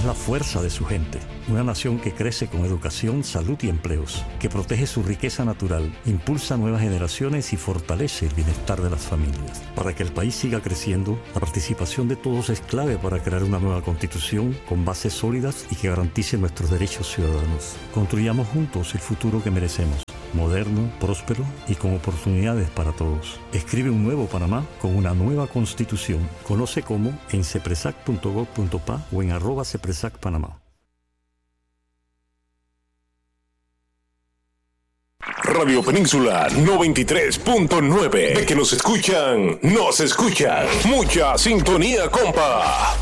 es la fuerza de su gente. Una nación que crece con educación, salud y empleos, que protege su riqueza natural, impulsa nuevas generaciones y fortalece el bienestar de las familias. Para que el país siga creciendo, la participación de todos es clave para crear una nueva constitución con bases sólidas y que garantice nuestros derechos ciudadanos. Construyamos juntos el futuro que merecemos. Moderno, próspero y con oportunidades para todos. Escribe un nuevo Panamá con una nueva constitución. Conoce cómo en cepresac.gov.pa o en @cepresacpanamá. Radio Península 93.9. De que nos escuchan, nos escuchan. Mucha sintonía, compa.